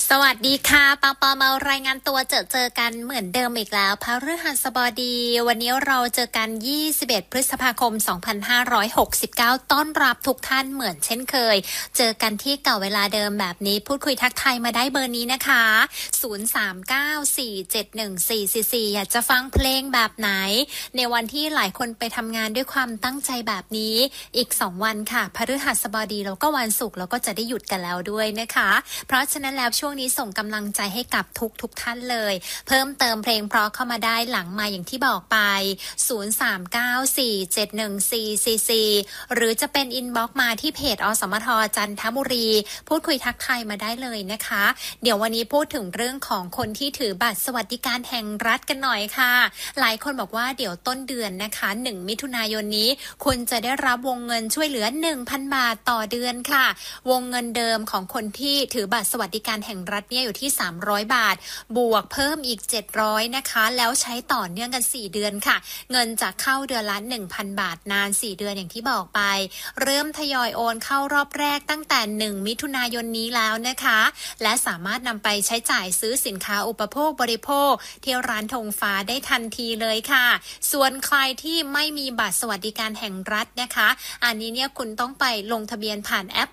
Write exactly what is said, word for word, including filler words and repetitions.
สวัสดีค่ะปาปามารายงานตัวเจอเจอกันเหมือนเดิมอีกแล้วพฤหัสบดีวันนี้เราเจอกันยี่สิบเอ็ดพฤษภาคมสองพันห้าร้อยหกสิบเก้าต้อนรับทุกท่านเหมือนเช่นเคยเจอกันที่เก่าเวลาเดิมแบบนี้พูดคุยทักทายมาได้เบอร์นี้นะคะศูนย์ สาม เก้า สี่ เจ็ด หนึ่ง สี่ สี่ สี่อยากจะฟังเพลงแบบไหนในวันที่หลายคนไปทำงานด้วยความตั้งใจแบบนี้อีกสองวันค่ะพฤหัสบดีแล้วก็วันศุกร์เราก็จะได้หยุดกันแล้วด้วยนะคะเพราะฉะนั้นแล้วช่วงนี้ส่งกำลังใจให้กับทุกทุกท่านเลยเพิ่มเติมเพลงเพราะเข้ามาได้หลังมาอย่างที่บอกไปศูนย์ สาม เก้า สี่ เจ็ด หนึ่ง สี่ สี่ สี่หรือจะเป็นอินบ็อกซ์มาที่เพจอสมทจันทบุรีพูดคุยทักทายมาได้เลยนะคะเดี๋ยววันนี้พูดถึงเรื่องของคนที่ถือบัตรสวัสดิการแห่งรัฐกันหน่อยค่ะหลายคนบอกว่าเดี๋ยวต้นเดือนนะคะหนึ่งมิถุนายนนี้คุณจะได้รับวงเงินช่วยเหลือ หนึ่งพัน บาทต่อเดือนค่ะวงเงินเดิมของคนที่ถือบัตรสวัสดิการแห่งรัฐเนี่ยอยู่ที่สามร้อยบาทบวกเพิ่มอีกเจ็ดร้อยนะคะแล้วใช้ต่อเนื่องกันสี่เดือนค่ะเงินจะเข้าเดือนละ หนึ่งพัน บาทนานสี่เดือนอย่างที่บอกไปเริ่มทยอยโอนเข้ารอบแรกตั้งแต่หนึ่งมิถุนายนนี้แล้วนะคะและสามารถนำไปใช้จ่ายซื้อสินค้าอุปโภคบริโภคที่ร้านธงฟ้าได้ทันทีเลยค่ะส่วนใครที่ไม่มีบัตรสวัสดิการแห่งรัฐนะคะอันนี้เนี่ยคุณต้องไปลงทะเบียนผ่านแอป